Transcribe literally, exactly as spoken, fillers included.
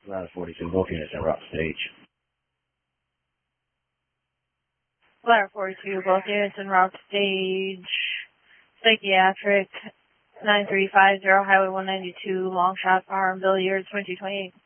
Ladder forty-two, both units en route to stage. Ladder forty-two, both units en route to stage. Psychiatric nine three five zero, Highway one ninety-two, Longshot Farm, Billiards, twenty-two twenty-eight.